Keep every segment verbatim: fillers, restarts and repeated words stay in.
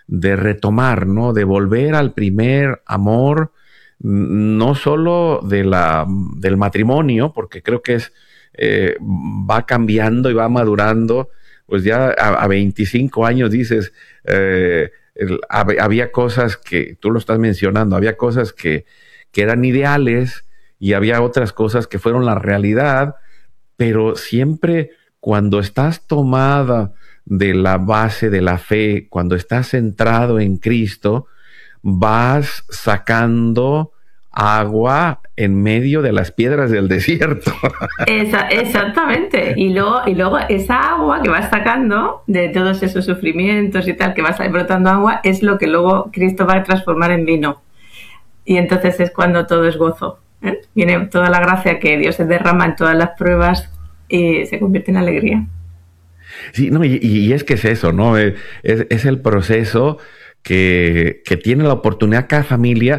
de retomar, ¿no? De volver al primer amor, no solo de la, del matrimonio, porque creo que es, eh, va cambiando y va madurando, pues ya a, a veinticinco años dices, eh, el, hab, había cosas que, tú lo estás mencionando, había cosas que, que eran ideales y había otras cosas que fueron la realidad, pero siempre cuando estás tomada de la base de la fe, cuando estás centrado en Cristo, vas sacando agua en medio de las piedras del desierto. Esa, exactamente. Y luego, y luego esa agua que vas sacando de todos esos sufrimientos y tal, que vas brotando agua, es lo que luego Cristo va a transformar en vino. Y entonces es cuando todo es gozo, ¿eh? Viene toda la gracia que Dios se derrama en todas las pruebas y se convierte en alegría. Sí, no, y, y es que es eso, ¿no? Es, es el proceso que, que tiene la oportunidad cada familia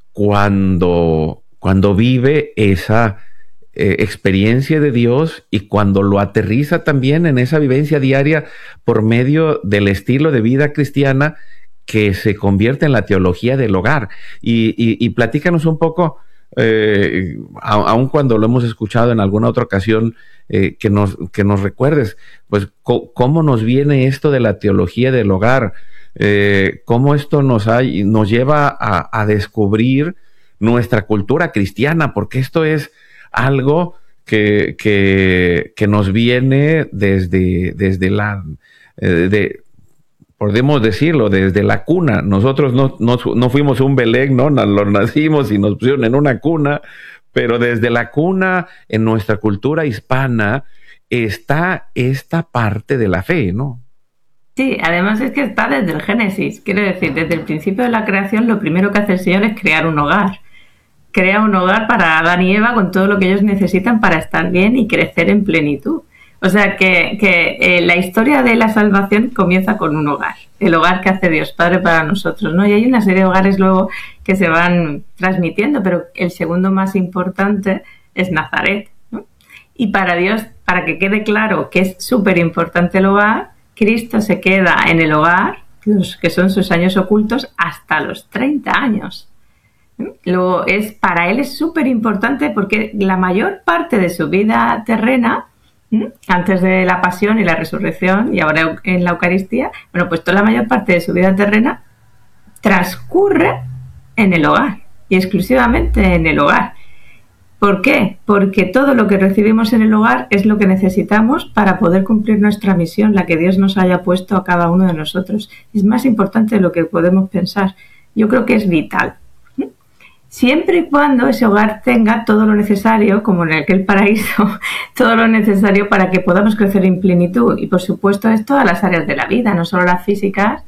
cuando, cuando vive esa eh, experiencia de Dios y cuando lo aterriza también en esa vivencia diaria por medio del estilo de vida cristiana que se convierte en la teología del hogar. Y, y, y platícanos un poco, eh, aun cuando lo hemos escuchado en alguna otra ocasión, eh, que, nos, que nos recuerdes, pues, co cómo nos viene esto de la teología del hogar, eh, cómo esto nos, hay, nos lleva a, a descubrir nuestra cultura cristiana, porque esto es algo que, que, que nos viene desde, desde la... Eh, de, podemos decirlo, desde la cuna. Nosotros no, no, no fuimos un Belén, ¿no? Nos nacimos y nos pusieron en una cuna, pero desde la cuna, en nuestra cultura hispana, está esta parte de la fe, ¿no? Sí, además es que está desde el Génesis. Quiero decir, desde el principio de la creación, lo primero que hace el Señor es crear un hogar. Crea un hogar para Adán y Eva con todo lo que ellos necesitan para estar bien y crecer en plenitud. O sea que, que eh, la historia de la salvación comienza con un hogar, el hogar que hace Dios Padre para nosotros, ¿no? Y hay una serie de hogares luego que se van transmitiendo, pero el segundo más importante es Nazaret, ¿no? Y para Dios, para que quede claro que es súper importante el hogar, Cristo se queda en el hogar, los que son sus años ocultos, hasta los treinta años. Luego es, para él es súper importante porque la mayor parte de su vida terrena, antes de la pasión y la resurrección y ahora en la Eucaristía, bueno, pues toda la mayor parte de su vida terrena transcurre en el hogar y exclusivamente en el hogar. ¿Por qué? Porque todo lo que recibimos en el hogar es lo que necesitamos para poder cumplir nuestra misión, la que Dios nos haya puesto a cada uno de nosotros. Es más importante de lo que podemos pensar. Yo creo que es vital. Siempre y cuando ese hogar tenga todo lo necesario, como en aquel paraíso, todo lo necesario para que podamos crecer en plenitud. Y por supuesto es todas las áreas de la vida, no solo las físicas,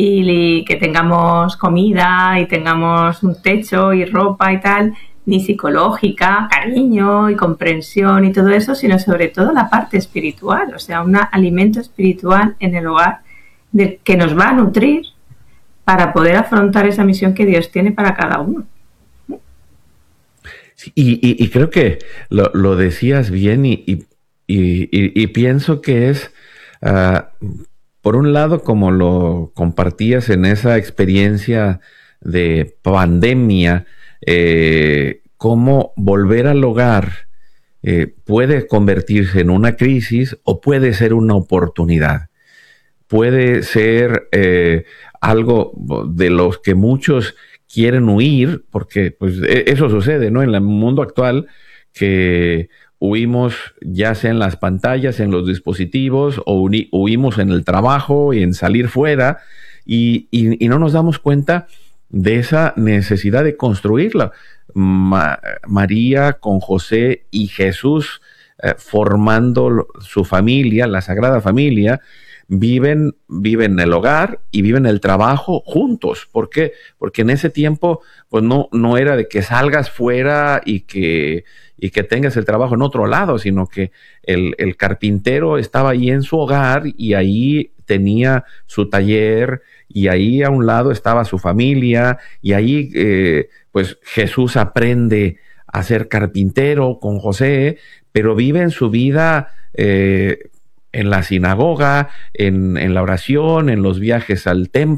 y que tengamos comida y tengamos un techo y ropa y tal, ni psicológica, cariño y comprensión y todo eso, sino sobre todo la parte espiritual, o sea, un alimento espiritual en el hogar de, que nos va a nutrir para poder afrontar esa misión que Dios tiene para cada uno. Y, y, y creo que lo, lo decías bien y, y, y, y pienso que es, uh, por un lado, como lo compartías en esa experiencia de pandemia, eh, cómo volver al hogar eh, puede convertirse en una crisis o puede ser una oportunidad. Puede ser eh, algo de los que muchos quieren huir, porque pues eso sucede, ¿no? En el mundo actual, que huimos ya sea en las pantallas, en los dispositivos, o huimos en el trabajo y en salir fuera, y, y, y no nos damos cuenta de esa necesidad de construirla. Ma María con José y Jesús eh, formando su familia, la Sagrada Familia, Viven, viven el hogar y viven el trabajo juntos. ¿Por qué? Porque en ese tiempo, pues no, no era de que salgas fuera y que, y que tengas el trabajo en otro lado, sino que el, el carpintero estaba ahí en su hogar y ahí tenía su taller y ahí a un lado estaba su familia y ahí eh, pues Jesús aprende a ser carpintero con José, pero vive en su vida eh, en la sinagoga, en, en la oración, en los viajes al templo.